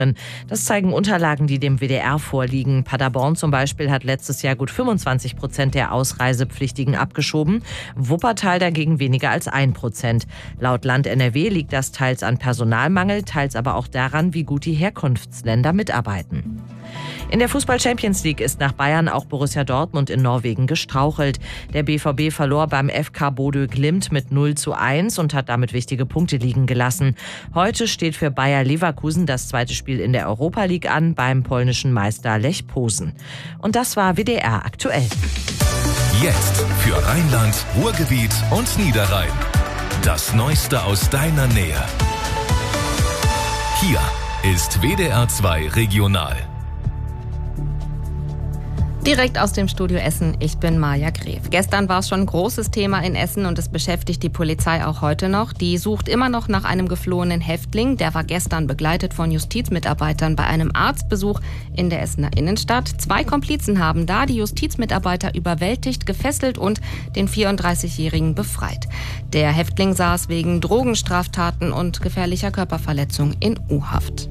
Das zeigen Unterlagen, die dem WDR vorliegen. Paderborn zum Beispiel hat letztes Jahr gut 25% der Ausreisepflichtigen abgeschoben, Wuppertal dagegen weniger als 1%. Laut Land NRW liegt das teils an Personalmangel, teils aber auch daran, wie gut die Herkunftsländer mitarbeiten. In der Fußball-Champions League ist nach Bayern auch Borussia Dortmund in Norwegen gestrauchelt. Der BVB verlor beim FK Bodø Glimt mit 0:1 und hat damit wichtige Punkte liegen gelassen. Heute steht für Bayer Leverkusen das zweite Spiel in der Europa League an beim polnischen Meister Lech Posen. Und das war WDR aktuell. Jetzt für Rheinland, Ruhrgebiet und Niederrhein. Das Neueste aus deiner Nähe. Hier ist WDR 2 Regional. Direkt aus dem Studio Essen, ich bin Maja Gref. Gestern war es schon ein großes Thema in Essen und es beschäftigt die Polizei auch heute noch. Die sucht immer noch nach einem geflohenen Häftling. Der war gestern begleitet von Justizmitarbeitern bei einem Arztbesuch in der Essener Innenstadt. 2 Komplizen haben da die Justizmitarbeiter überwältigt, gefesselt und den 34-Jährigen befreit. Der Häftling saß wegen Drogenstraftaten und gefährlicher Körperverletzung in U-Haft.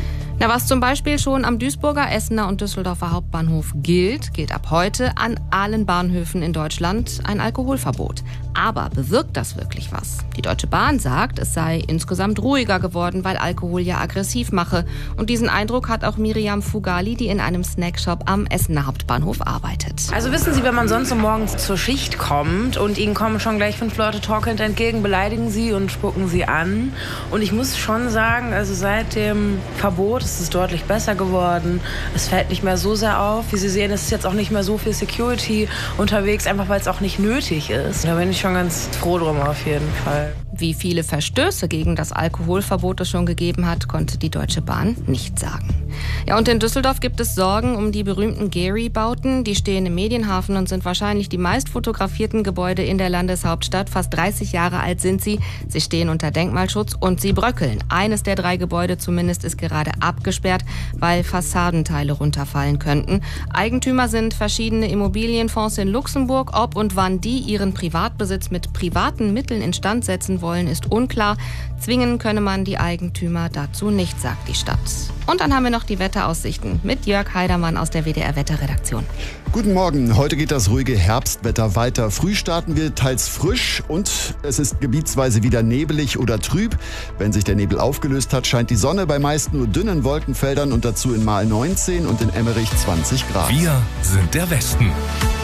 Was zum Beispiel schon am Duisburger, Essener und Düsseldorfer Hauptbahnhof gilt ab heute an allen Bahnhöfen in Deutschland ein Alkoholverbot. Aber bewirkt das wirklich was? Die Deutsche Bahn sagt, es sei insgesamt ruhiger geworden, weil Alkohol ja aggressiv mache. Und diesen Eindruck hat auch Miriam Fugali, die in einem Snackshop am Essener Hauptbahnhof arbeitet. Also wissen Sie, wenn man sonst morgens zur Schicht kommt und Ihnen kommen schon gleich 5 Leute torkelnd entgegen, beleidigen Sie und spucken Sie an. Und ich muss schon sagen, also seit dem Verbot ist es deutlich besser geworden. Es fällt nicht mehr so sehr auf. Wie Sie sehen, es ist jetzt auch nicht mehr so viel Security unterwegs, einfach weil es auch nicht nötig ist. Da bin ich schon ganz froh drum auf jeden Fall. Wie viele Verstöße gegen das Alkoholverbot es schon gegeben hat, konnte die Deutsche Bahn nicht sagen. Ja, und in Düsseldorf gibt es Sorgen um die berühmten Gehry-Bauten. Die stehen im Medienhafen und sind wahrscheinlich die meist fotografierten Gebäude in der Landeshauptstadt. Fast 30 Jahre alt sind sie. Sie stehen unter Denkmalschutz und sie bröckeln. Eines der 3 Gebäude zumindest ist gerade abgesperrt, weil Fassadenteile runterfallen könnten. Eigentümer sind verschiedene Immobilienfonds in Luxemburg. Ob und wann die ihren Privatbesitz mit privaten Mitteln instand setzen wollen, ist unklar. Zwingen könne man die Eigentümer dazu nicht, sagt die Stadt. Und dann haben wir noch die Wetteraussichten mit Jörg Heidermann aus der WDR-Wetterredaktion. Guten Morgen, heute geht das ruhige Herbstwetter weiter. Früh starten wir teils frisch und es ist gebietsweise wieder nebelig oder trüb. Wenn sich der Nebel aufgelöst hat, scheint die Sonne bei meist nur dünnen Wolkenfeldern und dazu in Mahl 19 und in Emmerich 20 Grad. Wir sind der Westen.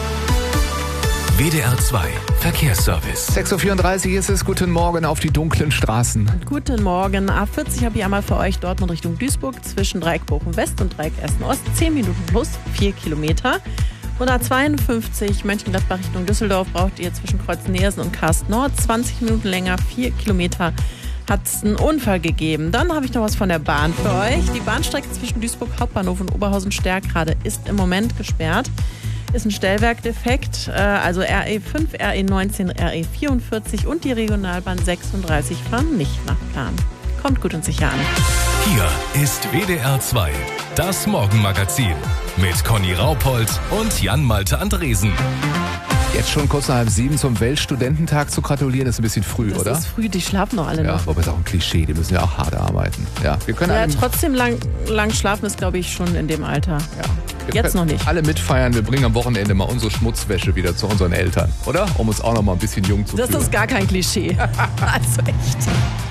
WDR 2 Verkehrsservice. 6:34 Uhr ist es. Guten Morgen auf die dunklen Straßen. Guten Morgen. A40 habe ich einmal für euch Dortmund Richtung Duisburg zwischen Dreieck Bochum West und Dreieck Essen Ost. 10 Minuten plus 4 Kilometer. Und A52 Mönchengladbach Richtung Düsseldorf braucht ihr zwischen Kreuz-Neersen und Karst Nord 20 Minuten länger, 4 Kilometer. Hat es einen Unfall gegeben. Dann habe ich noch was von der Bahn für euch. Die Bahnstrecke zwischen Duisburg Hauptbahnhof und Oberhausen-Stärkrade ist im Moment gesperrt. Ist ein Stellwerkdefekt, also RE5, RE19, RE44 und die Regionalbahn 36 fahren nicht nach Plan. Kommt gut und sicher an. Hier ist WDR 2, das Morgenmagazin mit Conny Raupold und Jan-Malte Andresen. Jetzt schon kurz nach 6:30 zum Weltstudententag zu gratulieren, ist ein bisschen früh, oder? Das ist früh, die schlafen noch alle Ja, noch. aber ist auch ein Klischee, die müssen ja auch hart arbeiten. Ja, wir können Ja, trotzdem lang schlafen ist, glaube ich, schon in dem Alter. Ja. Jetzt noch nicht. Alle mitfeiern, wir bringen am Wochenende mal unsere Schmutzwäsche wieder zu unseren Eltern, oder? Um uns auch noch mal ein bisschen jung zu fühlen. Das ist gar kein Klischee. Also echt.